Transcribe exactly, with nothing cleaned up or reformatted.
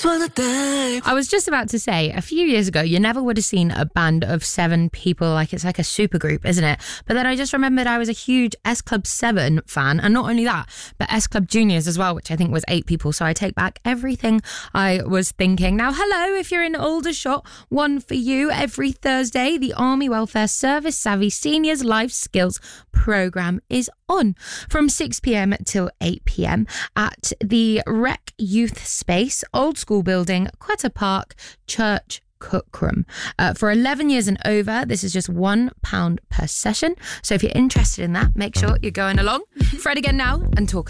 I was just about to say, a few years ago, you never would have seen a band of seven people. Like, it's like a super group, isn't it? But then I just remembered I was a huge S Club seven fan. And not only that, but S Club Juniors as well, which I think was eight people. So I take back everything I was thinking. Now, hello, if you're in Aldershot, one for you. Every Thursday, the Army Welfare Service Savvy Seniors Life Skills programme is on from six p.m. till eight p.m. at the Rec Youth Space, Old School Building, Quetta Park, Church, Cookram. Uh, for eleven years and over, this is just one pound per session. So if you're interested in that, make sure you're going along. Fred again now and talk